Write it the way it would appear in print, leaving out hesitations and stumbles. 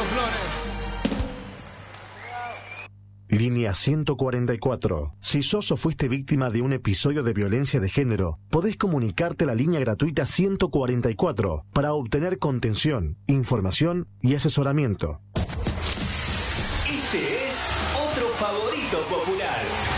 Flores. Línea 144. Si sos o fuiste víctima de un episodio de violencia de género, podés comunicarte a la línea gratuita 144 para obtener contención, información y asesoramiento. Este es otro favorito popular.